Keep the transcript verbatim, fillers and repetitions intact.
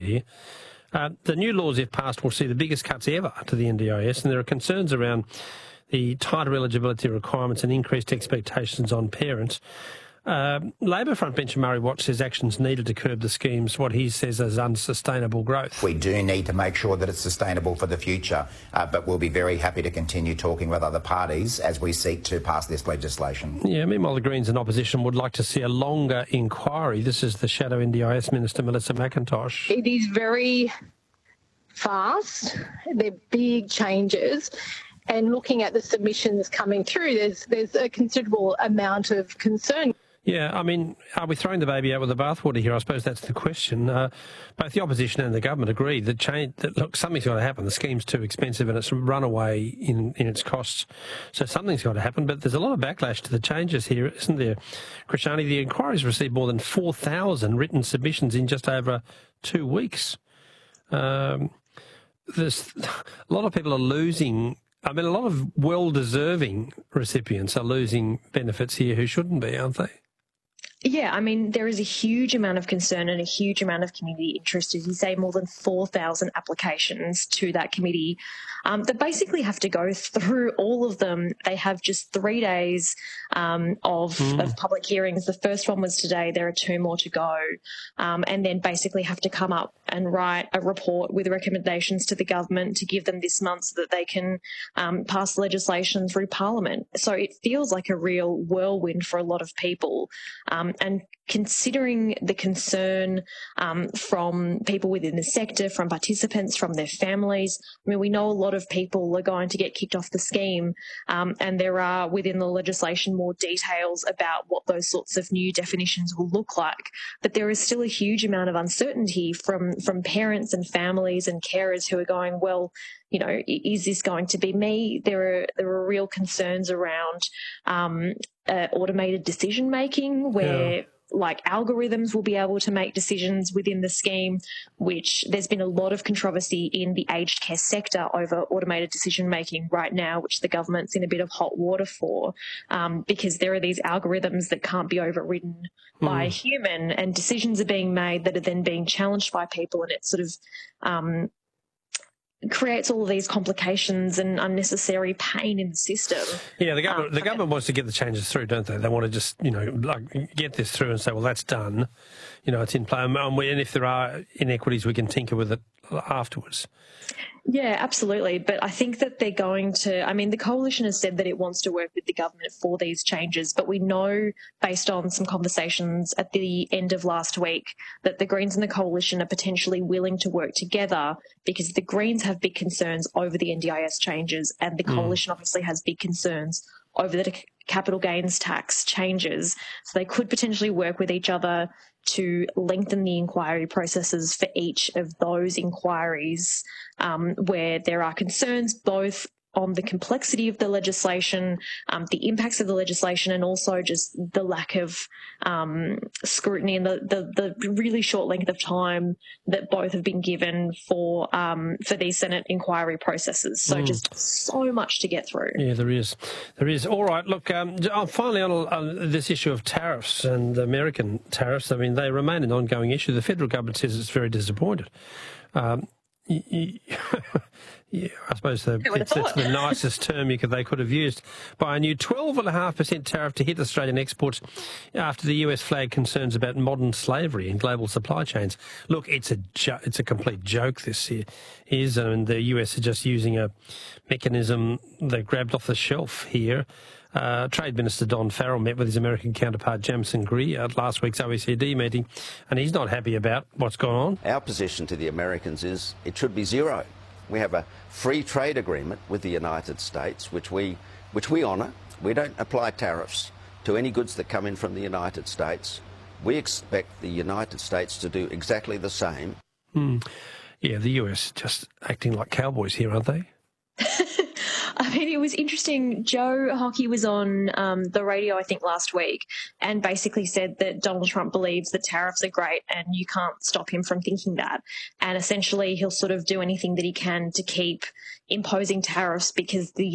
here. Uh, the new laws, if passed, will see the biggest cuts ever to the N D I S, and there are concerns around the tighter eligibility requirements and increased expectations on parents. Uh, Labor frontbencher Murray Watt says actions needed to curb the schemes, what he says as unsustainable growth. We do need to make sure that it's sustainable for the future, uh, but we'll be very happy to continue talking with other parties as we seek to pass this legislation. Yeah, meanwhile, the Greens and opposition would like to see a longer inquiry. This is the Shadow N D I S Minister, Melissa McIntosh. It is very fast. They're big changes. And looking at the submissions coming through, there's there's a considerable amount of concern. Yeah, I mean, are we throwing the baby out with the bathwater here? I suppose that's the question. Uh, both the opposition and the government agree that, change, that look, something's got to happen. The scheme's too expensive and it's run away in, in its costs. So something's got to happen. But there's a lot of backlash to the changes here, isn't there? Krishani, the inquiry's received more than four thousand written submissions in just over two weeks. Um, there's a lot of people are losing. I mean, a lot of well-deserving recipients are losing benefits here who shouldn't be, aren't they? Yeah, I mean, there is a huge amount of concern and a huge amount of community interest. As you say, more than four thousand applications to that committee um, that basically have to go through all of them. They have just three days um, of, mm. of public hearings. The first one was today. There are two more to go. Um, and then basically have to come up and write a report with recommendations to the government to give them this month so that they can um, pass legislation through Parliament. So it feels like a real whirlwind for a lot of people. Um, and considering the concern um, from people within the sector, from participants, from their families, I mean, we know a lot of people are going to get kicked off the scheme, um, and there are within the legislation more details about what those sorts of new definitions will look like. But there is still a huge amount of uncertainty from, from parents and families and carers who are going, well, you know, is this going to be me? There are there are real concerns around um, uh, automated decision making, where yeah. like algorithms will be able to make decisions within the scheme, which there's been a lot of controversy in the aged care sector over automated decision making right now, which the government's in a bit of hot water for, um, because there are these algorithms that can't be overridden mm. by a human, and decisions are being made that are then being challenged by people, and it's sort of um, creates all of these complications and unnecessary pain in the system. Yeah, the government, um, the government wants to get the changes through, don't they? They want to just, you know, like get this through and say, well, that's done. You know, it's in play. And if there are inequities, we can tinker with it afterwards. Yeah, absolutely. But I think that they're going to, I mean, the coalition has said that it wants to work with the government for these changes, but we know based on some conversations at the end of last week that the Greens and the coalition are potentially willing to work together, because the Greens have big concerns over the N D I S changes, and the coalition mm. obviously has big concerns over the capital gains tax changes. So they could potentially work with each other to lengthen the inquiry processes for each of those inquiries um, where there are concerns both on the complexity of the legislation, um, the impacts of the legislation, and also just the lack of um, scrutiny and the, the, the really short length of time that both have been given for um, for these Senate inquiry processes. So mm. just so much to get through. Yeah, there is. There is. All right, look, um, finally on, on this issue of tariffs and American tariffs, I mean, they remain an ongoing issue. The federal government says it's very disappointed. Um, yeah, I suppose the, it's, it's the nicest term you could, they could have used. By a new twelve point five percent tariff to hit Australian exports after the U S flagged concerns about modern slavery in global supply chains. Look, it's a jo- it's a complete joke, this here is, and the U S are just using a mechanism they grabbed off the shelf here. Uh, Trade Minister Don Farrell met with his American counterpart Jamison Greer at last week's O E C D meeting, and he's not happy about what's gone on. Our position to the Americans is it should be zero. We have a free trade agreement with the United States, which we, which we honour. We don't apply tariffs to any goods that come in from the United States. We expect the United States to do exactly the same. Mm. Yeah, the U S just acting like cowboys here, aren't they? I mean, it was interesting. Joe Hockey was on um, the radio, I think, last week, and basically said that Donald Trump believes that tariffs are great and you can't stop him from thinking that. And essentially he'll sort of do anything that he can to keep imposing tariffs because the